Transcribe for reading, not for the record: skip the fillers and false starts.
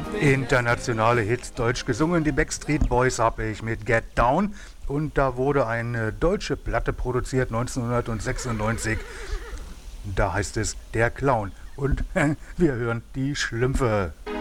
Internationale Hits deutsch gesungen. Die Backstreet Boys habe ich mit Get Down. Und da wurde eine deutsche Platte produziert 1996. Da heißt es Der Clown. Und wir hören die Schlümpfe.